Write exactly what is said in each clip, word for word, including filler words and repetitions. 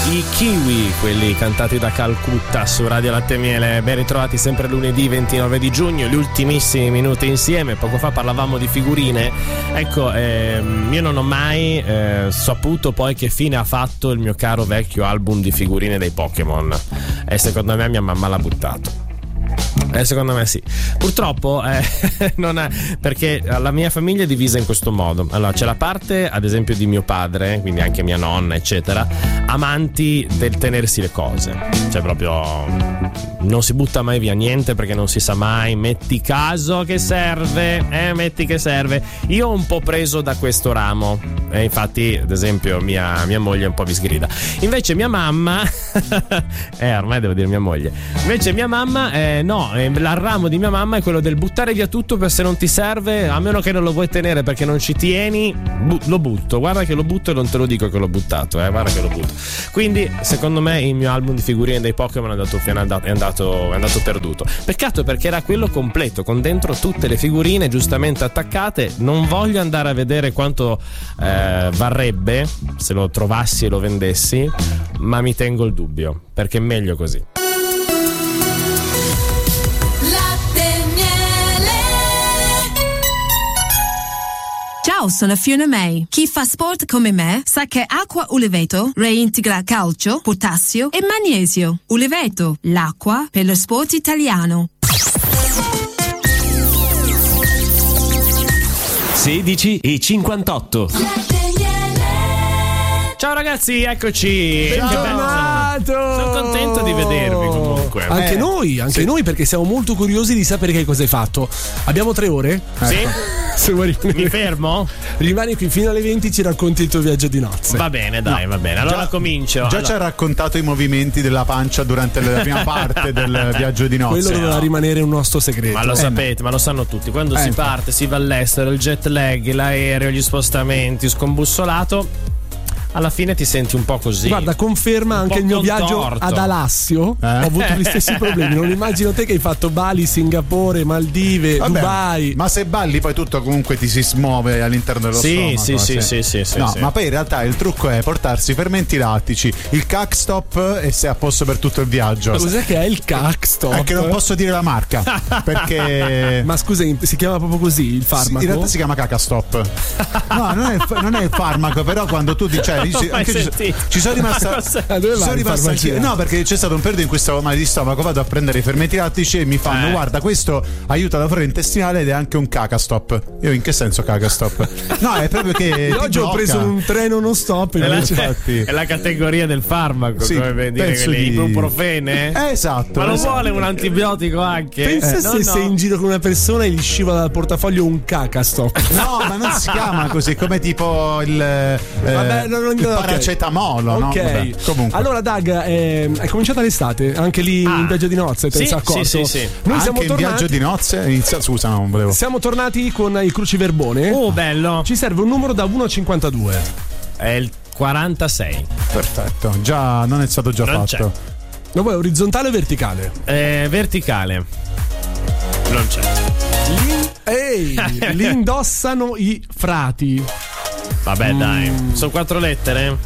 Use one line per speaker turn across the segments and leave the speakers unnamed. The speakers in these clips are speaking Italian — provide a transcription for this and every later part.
i Kiwi, quelli cantati da Calcutta su Radio Latte e Miele. Ben ritrovati sempre lunedì ventinove di giugno, gli ultimissimi minuti insieme. Poco fa parlavamo di figurine. Ecco, ehm, io non ho mai eh, saputo poi che fine ha fatto il mio caro vecchio album di figurine dei Pokémon, e secondo me mia mamma l'ha buttato. Eh, secondo me sì. Purtroppo eh, non è, perché la mia famiglia è divisa in questo modo. Allora c'è la parte ad esempio di mio padre, quindi anche mia nonna eccetera, amanti del tenersi le cose, cioè proprio non si butta mai via niente perché non si sa mai, metti caso che serve, eh metti che serve. Io ho un po' preso da questo ramo, e infatti ad esempio mia, mia moglie un po' mi sgrida. Invece mia mamma eh ormai devo dire mia moglie invece mia mamma eh, no, il ramo di mia mamma è quello del buttare via tutto per se non ti serve, a meno che non lo vuoi tenere perché non ci tieni, bu- lo butto, guarda che lo butto e non te lo dico che l'ho buttato, eh, guarda che lo butto. Quindi secondo me il mio album di figurine dei Pokémon è andato, è andato, è andato, è andato perduto. Peccato, perché era quello completo con dentro tutte le figurine giustamente attaccate. Non voglio andare a vedere quanto eh, varrebbe se lo trovassi e lo vendessi, ma mi tengo il dubbio, perché è meglio così.
Ciao, sono Fiona May. Chi fa sport come me sa che acqua Uleveto reintegra calcio, potassio e magnesio. Uleveto, l'acqua per lo sport italiano.
sedici e cinquantotto.
Ciao ragazzi, eccoci.
Bentornato.
Sono contento di vedervi comunque.
Anche
eh.
noi, anche
sì.
noi, perché siamo molto curiosi di sapere che cosa hai fatto. Abbiamo tre ore?
Sì.
Ecco. Se vuoi rimanere...
Mi fermo?
Rimani qui fino alle venti, ci racconti il tuo viaggio di nozze.
Va bene, dai, no. va bene. Allora
già,
comincio.
Già
allora.
ci ha raccontato i movimenti della pancia durante la prima parte del viaggio di nozze.
Quello doveva
no.
rimanere un nostro segreto.
Ma lo
eh,
sapete, ma lo sanno tutti. Quando
eh,
si
infatti.
parte, si va all'estero, il jet lag, l'aereo, gli spostamenti, scombussolato, alla fine ti senti un po' così.
Guarda, conferma
un
anche
po'
il mio
contorto.
viaggio ad Alassio.
Eh?
Ho avuto gli stessi problemi. Non immagino te che hai fatto Bali, Singapore, Maldive,
Vabbè,
Dubai.
Ma se balli poi tutto comunque ti si smuove all'interno dello
Sì,
stomaco.
sì, sì, sì, sì, sì,
No,
sì.
ma poi in realtà il trucco è portarsi i fermenti lattici, il Cackstop, e sei a posto per tutto il viaggio.
Cos'è che è il Cackstop?
È che non posso dire la marca perché
Ma scusa, si chiama proprio così il farmaco?
in realtà si chiama Cacastop. No, non è, non è il farmaco, però quando tu dici,
Non
dici
l'ho mai
anche ci,
sentito.
ci sono rimasta
Ah, dove
ci
vai
sono
in
rimasta
farmacia?
anch'io. No, perché c'è stato un periodo in cui stavo male di stomaco, vado a prendere i fermenti lattici e mi fanno
Eh.
guarda, questo aiuta la flora intestinale ed è anche un Cacastop. Io in che senso Cacastop? No, è proprio che
Io
ti
oggi ho
blocca.
preso un treno non stop
È la,
invece.
infatti.
è la categoria del farmaco,
Sì,
come per dire
penso
quelli
di-
ibuprofene.
Eh, esatto.
Ma non
esatto.
vuole un antibiotico anche?
Pensa
Eh,
se
no, no.
sei in giro con una persona e gli scivola dal portafoglio un Cacastop.
No, ma non si chiama così, come tipo il, eh,
Vabbè, non- non-
il
ok.
paracetamolo, no?
Ok.
Vabbè, comunque.
Allora, Dag, eh, è cominciata l'estate, anche lì
Ah.
in viaggio di nozze, te
Sì,
ne sei accorto?
sì, sì, sì.
Noi
Anche
siamo
in
tornati.
viaggio di nozze inizia, scusa, non volevo.
Siamo tornati con il cruciverbone.
Oh, bello.
Ci serve un numero da uno a cinquantadue.
È il quarantasei.
Perfetto, già non è stato già
Non
fatto.
Lo vuoi orizzontale o verticale?
È verticale. Non c'è.
Ehi, li indossano i frati.
Vabbè,
Mm.
dai. Sono quattro lettere?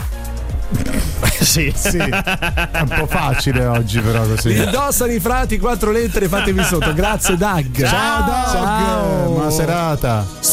Sì.
Sì, è un po' facile oggi, però
Li
così.
indossano i frati, quattro lettere, fatemi sotto. Grazie, Dag.
Ciao, Doug.
Ciao.
Buona serata.